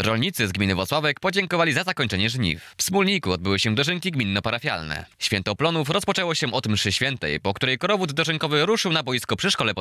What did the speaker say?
Rolnicy z gminy Włocławek podziękowali za zakończenie żniw. W Smólniku odbyły się dożynki gminno-parafialne. Święto Plonów rozpoczęło się od mszy świętej, po której korowód dożynkowy ruszył na boisko przy szkole